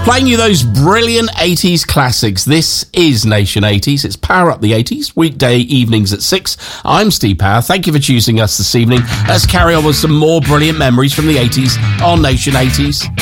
Playing you those brilliant 80s classics. This is Nation 80s. It's Power Up the 80s, weekday evenings at 6. I'm Steve Power. Thank you for choosing us this evening. Let's carry on with some more brilliant memories from the 80s on Nation 80s.